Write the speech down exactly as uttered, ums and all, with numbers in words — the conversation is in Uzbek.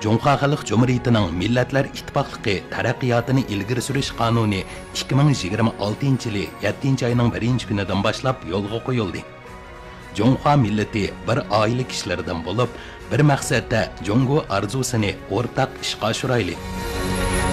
Cumhuriyet Halk Cumhuriyeti'nin Milletler İttifaqlığı taraqqiyotini ilgiri surish qonuni ikki ming yigirma oltinchi yili yettinchi ayning birinchi kunidan boshlab yo'lga qo'yildi. Cumhuriyet milleti bir oila kishilaridan bo'lib, bir maqsadda Jungo arzusini o'rtaq ishga oshirayli.